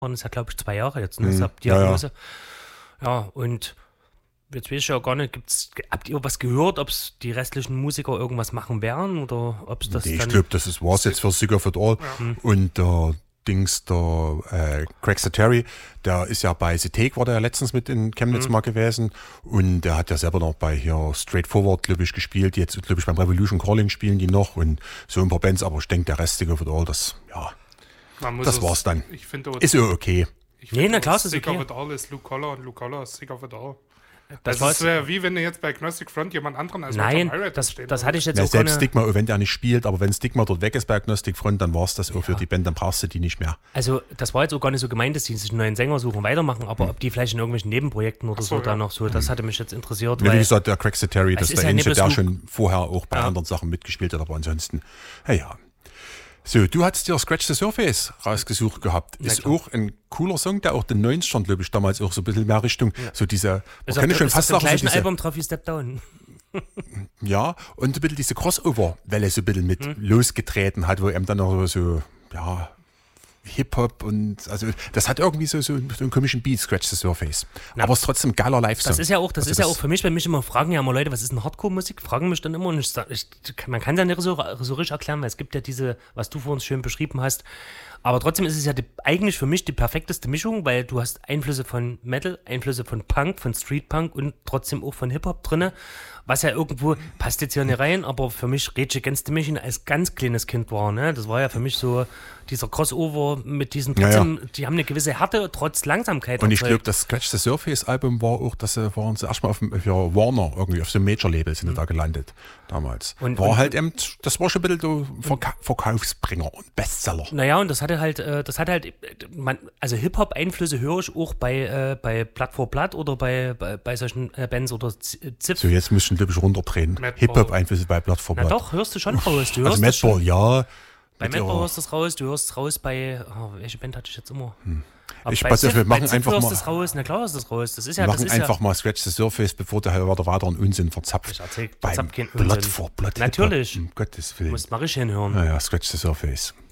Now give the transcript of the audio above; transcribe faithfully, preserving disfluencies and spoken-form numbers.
waren es ja, glaube ich, zwei Jahre jetzt, ne? Mhm. Diagnose. Ja, ja. ja, und jetzt weiß ich ja gar nicht, gibt's, habt ihr was gehört, ob es die restlichen Musiker irgendwas machen werden oder ob es das nee, dann... ich glaube, das ist war's jetzt für Sick of It All. Ja. Und der Dings, der äh, Craig Seteri, der ist ja bei The Take, war der ja letztens mit in Chemnitz Mhm. mal gewesen. Und der hat ja selber noch bei hier Straightforward, glaube ich, gespielt. Jetzt, glaube ich, beim Revolution Calling spielen die noch und so ein paar Bands. Aber ich denke, der Rest Sick of It All, das, ja, Man muss das es- war's dann. Ich finde Ist ja okay. Ich Nee, find na auch klar, es ist Sick okay. of It All ist Luke Collar und Luke Collar ist Sick of It All. Das Das, war ist jetzt- äh, wie wenn du jetzt bei Agnostic Front jemand anderen als Nein, Roger Myrick das, stehen das hatte ich jetzt Ja, auch selbst keine... Stigma, wenn der nicht spielt, aber wenn Stigma dort weg ist bei Agnostic Front, dann war es das auch für die Band, dann brauchst du die nicht mehr. Also das war jetzt auch gar nicht so gemeint, dass die sich einen neuen Sänger suchen und weitermachen, aber ob die vielleicht in irgendwelchen Nebenprojekten oder Ach so, so, da ja. noch so, das hatte mich jetzt interessiert, Ja, wie weil gesagt, der Craig Seteri, Es das ist ist der ja Einzige, nicht der bloß schon vorher auch bei Ja. anderen Sachen mitgespielt hat, aber ansonsten, ja, ja. So, du hast dir Scratch the Surface rausgesucht gehabt. Na Ist klar. auch ein cooler Song, der auch den neunzigern, glaube ich, damals auch so ein bisschen mehr Richtung, so diese, ist man kann ja auf, schon ist fast auf dem sagen, so gleichen diese, Album drauf wie Step Down. ja, und ein bisschen diese Crossover-Welle so ein bisschen mit Hm. losgetreten hat, wo er dann noch so, ja, Hip-Hop und, also, das hat irgendwie so, so, so einen komischen Beat, Scratch the Surface. Na, aber es ist trotzdem ein geiler Live-Song. Das ist ja auch, das Also ist ja auch für mich, wenn mich immer fragen, ja immer Leute, was ist denn Hardcore-Musik? Fragen mich dann immer und ich, sag- ich, man kann es ja nicht so, so richtig erklären, weil es gibt ja diese, was du vorhin schön beschrieben hast. Aber trotzdem ist es ja die, eigentlich für mich die perfekteste Mischung, weil du hast Einflüsse von Metal, Einflüsse von Punk, von Street Punk und trotzdem auch von Hip-Hop drinne, was ja irgendwo, passt jetzt hier nicht rein, aber für mich Rage Against the Machine als ganz kleines Kind war, ne? Das war ja für mich so dieser Crossover mit diesen, Ja, trotzdem, die haben eine gewisse Härte, trotz Langsamkeit. Und ich glaube, erzeugt. das Scratch the Surface Album war auch, das äh, waren sie erstmal auf dem für Warner irgendwie, auf so einem Major-Label sind sie da gelandet damals. Und- war und- halt eben, das war schon ein bisschen so Verka Verkaufsbringer und Bestseller. Naja, und das hatte halt, äh, das hatte halt, äh, man, also Hip-Hop-Einflüsse höre ich auch bei, äh, bei Blood for Blood oder bei, bei, bei solchen äh, Bands oder Z- Ziff. So, jetzt müssen wir, glaube ich, runterdrehen. Madball. Hip-Hop-Einflüsse bei Blood for Na Blood. doch, hörst du schon raus. Du Also hörst das schon. Madball, ja. Bei Mit Madball ihrer- hörst du es raus, du hörst es raus bei, oh, welche Band hatte ich jetzt immer? Aber Ich bei pass auf, Ziff- wir machen bei Ziff einfach hörst mal- du es raus, na klar hörst du es raus. Das ist Wir ja, das machen ist einfach ja, mal Scratch the Surface, bevor der weiter weiter einen Unsinn verzapft. Ich erzähl- Beim verzapft keinen Blood Unsinn. for Blood. Natürlich. Hip-Hop, Um Gottes du Willen. musst mal richtig hinhören. Naja, Scratch the Surface.